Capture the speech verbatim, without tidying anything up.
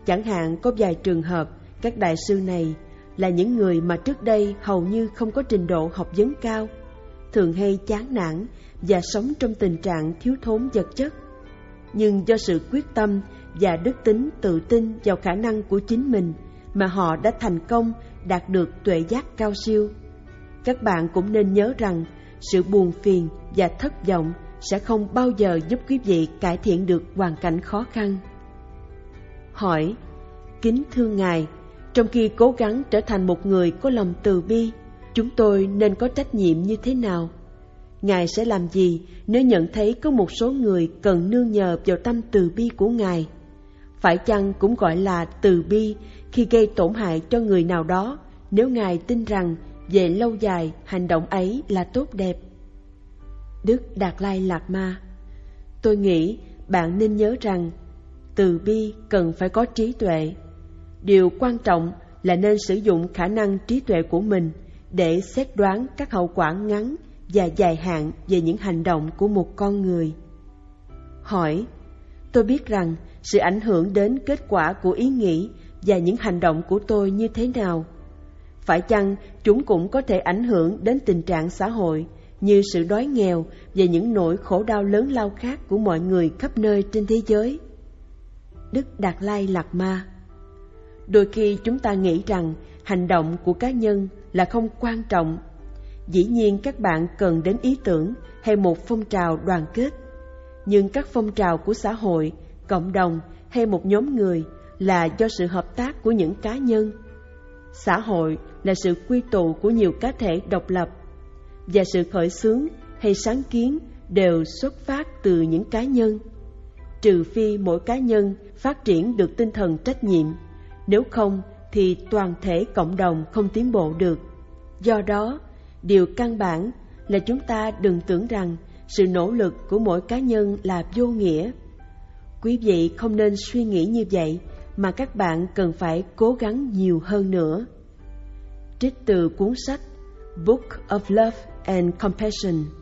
Chẳng hạn có vài trường hợp các đại sư này là những người mà trước đây hầu như không có trình độ học vấn cao, thường hay chán nản và sống trong tình trạng thiếu thốn vật chất. Nhưng do sự quyết tâm và đức tính tự tin vào khả năng của chính mình mà họ đã thành công đạt được tuệ giác cao siêu. Các bạn cũng nên nhớ rằng sự buồn phiền và thất vọng sẽ không bao giờ giúp quý vị cải thiện được hoàn cảnh khó khăn. Hỏi: kính thưa Ngài, trong khi cố gắng trở thành một người có lòng từ bi, chúng tôi nên có trách nhiệm như thế nào? Ngài sẽ làm gì nếu nhận thấy có một số người cần nương nhờ vào tâm từ bi của Ngài? Phải chăng cũng gọi là từ bi khi gây tổn hại cho người nào đó, nếu Ngài tin rằng về lâu dài hành động ấy là tốt đẹp? Đức Đạt Lai Lạt Ma: tôi nghĩ bạn nên nhớ rằng từ bi cần phải có trí tuệ. Điều quan trọng là nên sử dụng khả năng trí tuệ của mình để xét đoán các hậu quả ngắn và dài hạn về những hành động của một con người. Hỏi: tôi biết rằng sự ảnh hưởng đến kết quả của ý nghĩ và những hành động của tôi như thế nào. Phải chăng chúng cũng có thể ảnh hưởng đến tình trạng xã hội như sự đói nghèo và những nỗi khổ đau lớn lao khác của mọi người khắp nơi trên thế giới? Đức Đạt Lai Lạt Ma: đôi khi chúng ta nghĩ rằng hành động của cá nhân là không quan trọng. Dĩ nhiên các bạn cần đến ý tưởng hay một phong trào đoàn kết, nhưng các phong trào của xã hội, cộng đồng hay một nhóm người là do sự hợp tác của những cá nhân. Xã hội là sự quy tụ của nhiều cá thể độc lập, và sự khởi xướng hay sáng kiến đều xuất phát từ những cá nhân. Trừ phi mỗi cá nhân phát triển được tinh thần trách nhiệm, nếu không thì toàn thể cộng đồng không tiến bộ được. Do đó, điều căn bản là chúng ta đừng tưởng rằng sự nỗ lực của mỗi cá nhân là vô nghĩa. Quý vị không nên suy nghĩ như vậy, mà các bạn cần phải cố gắng nhiều hơn nữa. Trích từ cuốn sách Book of Love and Compassion.